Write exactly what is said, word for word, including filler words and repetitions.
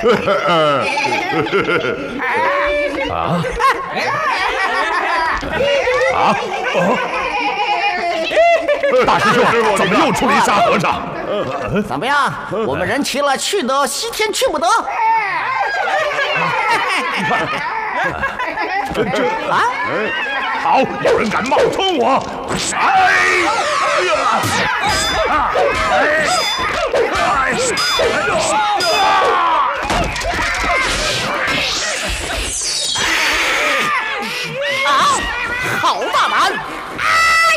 啊啊哦！大师兄，怎么又出了一沙和尚？ 怎么样？我们人齐了，去得西天，去不得。 这这啊！好，有人敢冒充我！哎！哎呀！哎！哎！